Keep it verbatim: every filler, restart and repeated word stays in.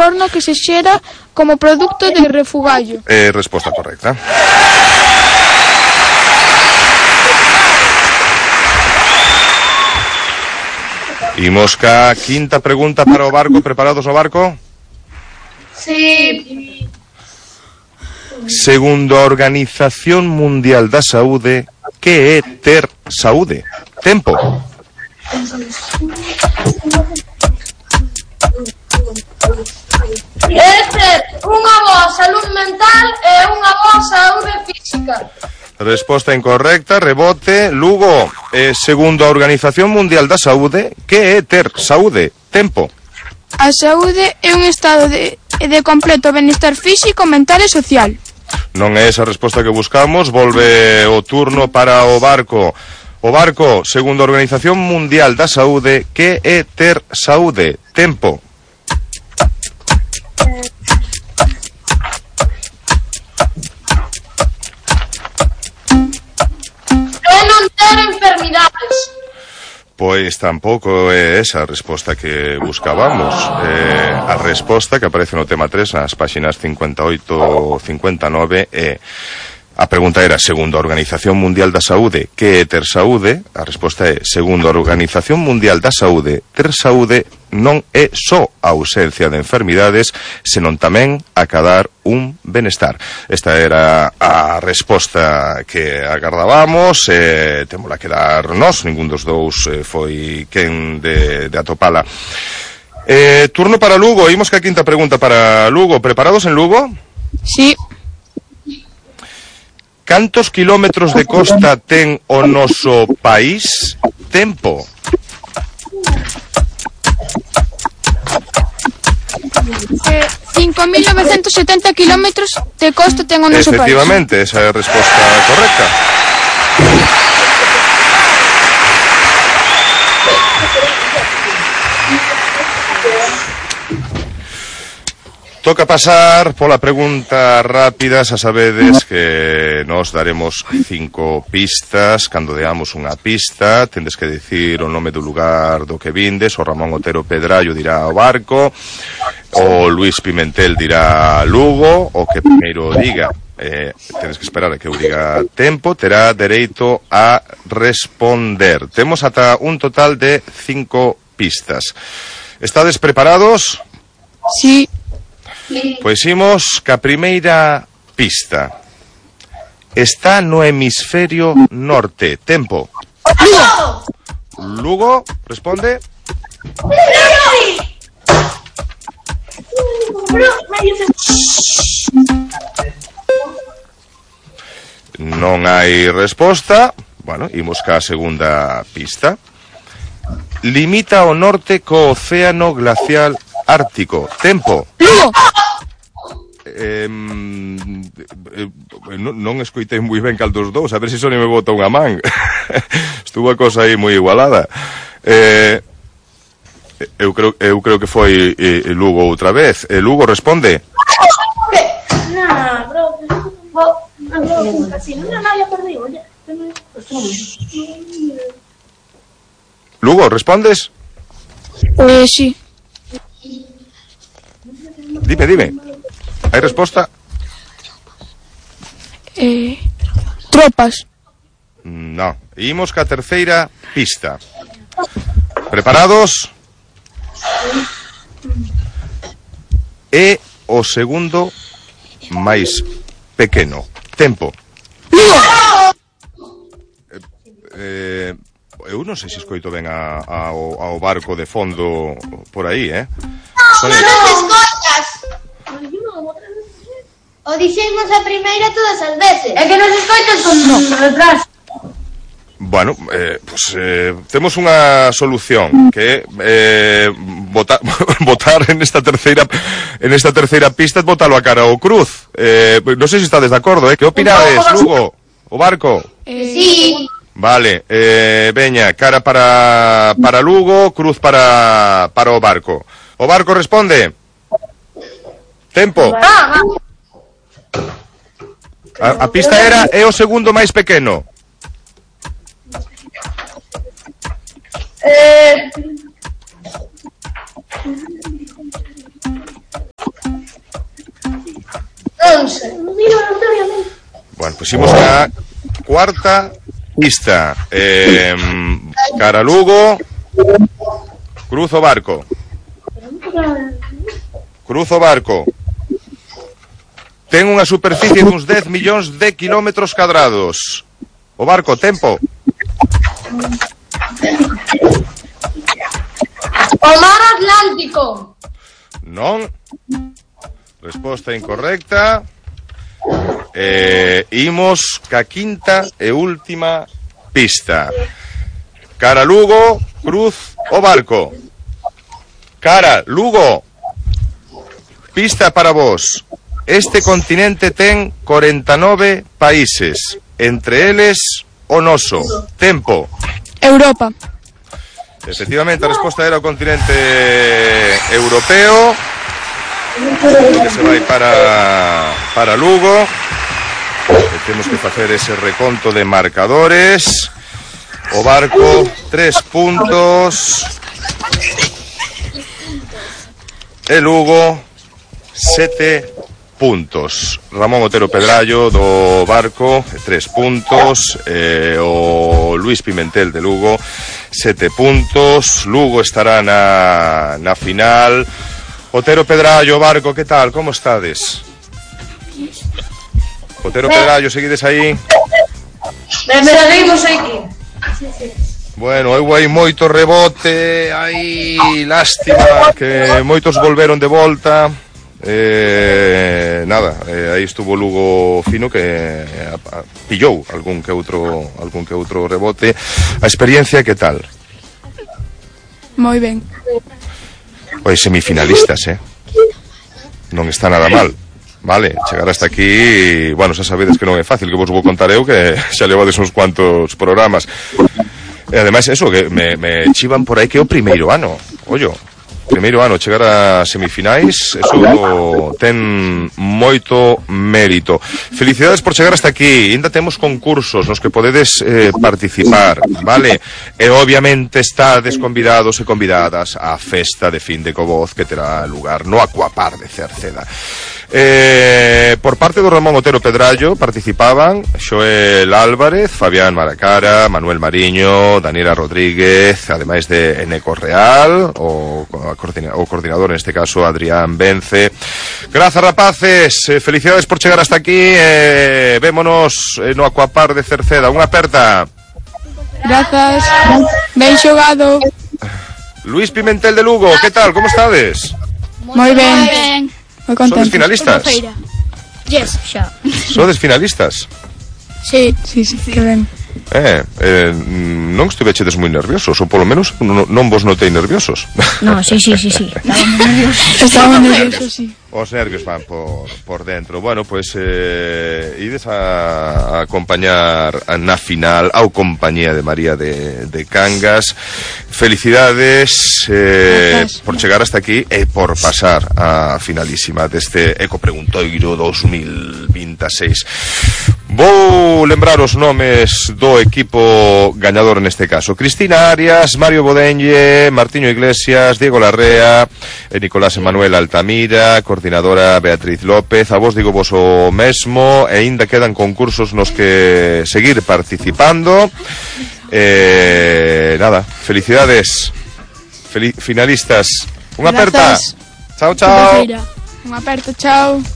forno que se xera como produto de refugallo. Eh, resposta correcta. Imos ca quinta pregunta para o barco. Preparados o barco? Sí. Segundo a Organización Mundial da Saúde, que é ter saúde? Tempo. É ter unha boa saúde mental e unha boa saúde física. Resposta incorrecta, rebote. Lugo, eh, segundo a Organización Mundial da Saúde, que é ter saúde? Tempo. A saúde é un estado de, de completo benestar físico, mental e social. Non é esa resposta que buscamos. Volve o turno para o barco. O barco, segundo a Organización Mundial da Saúde, que é ter saúde? Tempo. É non ter enfermidades. Pois tampouco é esa a resposta que buscábamos. Eh, a resposta que aparece no tema tres, nas páxinas cincuenta e oito e cincuenta e nove, é... A pregunta era, segundo a Organización Mundial da Saúde, que é ter saúde? A resposta é, segundo a Organización Mundial da Saúde, ter saúde non é só a ausencia de enfermidades, senón tamén acadar un benestar. Esta era a resposta que agardábamos, eh, témola que dar nós, ningún dos dous eh, foi quen de, de atopala. Eh, turno para Lugo, imos ca quinta pregunta para Lugo. Preparados en Lugo? Sí. Cantos kilómetros de costa ten o noso país? Tempo. Eh, cinco mil novecentos setenta kilómetros de costa ten o noso país. Efectivamente, esa é a resposta correcta. Toca pasar pola pregunta rápida. Xa sabedes que nos daremos cinco pistas. Cando deamos unha pista, tendes que dicir o nome do lugar do que vindes. O Ramón Otero Pedrallo dirá o barco, o Luis Pimentel dirá Lugo. O que primeiro diga, eh, tedes que esperar a que eu diga tempo, terá dereito a responder. Temos ata un total de cinco pistas. Estades preparados? Sí. Pois imos ca primeira pista. Está no hemisferio norte. Tempo. Lugo. Lugo, responde. Non hai resposta. Bueno, imos ca segunda pista. Limita ao norte co océano glacial ártico. Tempo. Lugo. Eh, eh, non, non escoitei moi ben cal dos dous. A ver se Sonia me bota unha man. Estuvo a cosa aí moi igualada. Eh, eu creo eu creo que foi eh, Lugo outra vez. eh, Lugo, responde. Nah, bro. No, no, ya perdí. Lugo, respondes? Eh, sí. Dime, dime. Hai resposta? Eh, tropas. No. Imos ca terceira pista. Preparados? É o segundo máis pequeno. Tempo. Eh, eu non sei se escoito ben a, a, ao, ao barco de fondo por aí, eh? Sonia... Non escoitas. O dixemos a primeira todas as veces. É que nos escoitas con retraso. Bueno, eh, pues, eh, temos unha solución que é eh, votar, votar en esta terceira en esta terceira pista, botalo a cara ao cruz. Eh, non sei se estades de acordo, eh? Que opinades, Lugo? O barco? Eh, Sí. Vale, eh, veña, cara para para Lugo, cruz para para o barco. O barco responde. Tempo. Ah, A, a pista era é o segundo máis pequeno. Eh, sei. Miro aleatoriamente. Bueno, pues imos a cuarta pista. Eh, cara Lugo, cruzo barco. Cruzo barco. Ten unha superficie duns dez millóns de kilómetros cadrados. O barco, tempo. O mar Atlántico. Non. Resposta incorrecta. Eh, imos ca quinta e última pista. Cara Lugo, cruz o barco. Cara Lugo. Pista para vos. Este continente ten corenta e nove países, entre eles o noso. Tempo. Europa. Efectivamente, a resposta era o continente europeo. Que se vai para para Lugo. E temos que facer ese reconto de marcadores. O barco, tres puntos. E Lugo, sete puntos. Ramón Otero Pedrallo do barco, tres puntos. eh, o Luis Pimentel de Lugo, sete puntos. Lugo estará na, na final. Otero Pedrallo, barco, que tal? Como estades? Otero Pedrallo, seguides aí? Seguimos aquí. Bueno, hai moito rebote, hai lástima que moitos volveron de volta. Eh, nada, eh, aí estuvo Lugo fino que eh, pillou algún que outro algún que outro rebote. A experiencia que tal? Moi ben. Oi, semifinalistas, eh? Non está nada mal. Vale, chegar hasta aquí, bueno, xa sabedes que non é fácil, que vos vou contar eu que xa levades uns cuantos programas. E ademais eso, que me, me chivan por aí que é o primeiro ano. Ollo, primeiro ano chegar a semifinais, eso ten moito mérito. Felicidades por chegar hasta aquí. Ainda temos concursos nos que podedes eh, participar, vale? E obviamente estades convidados e convidadas á festa de fin de Covoz que terá lugar no Aquapar de Cerceda. Eh, por parte do Ramón Otero Pedrallo participaban Xoel Álvarez, Fabián Maracara, Manuel Mariño, Daniela Rodríguez, ademais de Eneco Real, o, o coordinador neste caso Adrián Vence. Grazas, rapaces, eh, felicidades por chegar hasta aquí. eh, Vémonos eh, no Aquapar de Cerceda. Unha aperta. Grazas. Ben xogado. Luis Pimentel de Lugo, que tal, como estades? Moi ben. Moi contento. Sodes finalistas? Yes, xa. Sodes finalistas? Sí, sí, sí, que ben. Eh, eh, non estuvechedes moi nerviosos, ou polo menos non, non vos notei nerviosos. No, sí, sí, sí, sí. Estábamos nerviosos. Estábamos nerviosos, sí. Os nervios van por, por dentro. Bueno, pues eh, ides a, a acompañar na final ao compañía de María de, de Cangas. Felicidades eh, por chegar hasta aquí e por pasar a finalísima deste Eco Preguntoiro dos mil veintiséis. Vou lembrar os nomes do equipo gañador neste caso: Cristina Arias, Mario Bodenlle, Martiño Iglesias, Diego Larrea e Nicolás Emanuel Altamira, coordinadora Beatriz López. A vos digo vos o mesmo, e ainda quedan concursos nos que seguir participando. Eh, nada, felicidades, Fel finalistas. Unha aperta. Chao, chao. Unha aperta, chao.